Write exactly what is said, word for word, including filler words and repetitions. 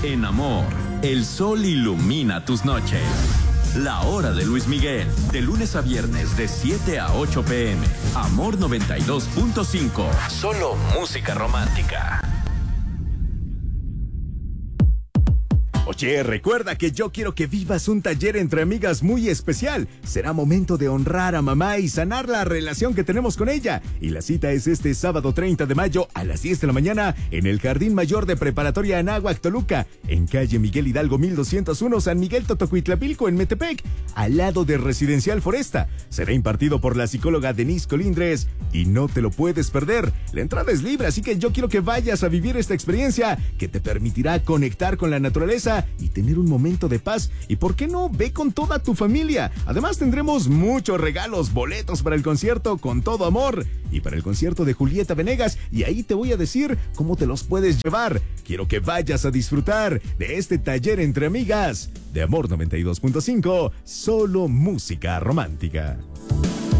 En amor, el sol ilumina tus noches. La hora de Luis Miguel, de lunes a viernes de siete a ocho pm. Amor noventa y dos punto cinco. Solo música romántica. Oye, recuerda que yo quiero que vivas un taller entre amigas muy especial. Será momento de honrar a mamá y sanar la relación que tenemos con ella. Y la cita es este sábado treinta de mayo a las diez de la mañana en el Jardín Mayor de Preparatoria Anáhuac, Toluca, en calle Miguel Hidalgo mil doscientos uno, San Miguel Totocuitlapilco, en Metepec, al lado de Residencial Foresta. Será impartido por la psicóloga Denise Colindres y no te lo puedes perder. La entrada es libre, así que yo quiero que vayas a vivir esta experiencia que te permitirá conectar con la naturaleza y tener un momento de paz. Y por qué no, ve con toda tu familia. Además tendremos muchos regalos, boletos para el concierto Con Todo Amor y para el concierto de Julieta Venegas, y ahí te voy a decir cómo te los puedes llevar. Quiero que vayas a disfrutar de este taller entre amigas de Amor noventa y dos punto cinco, solo música romántica.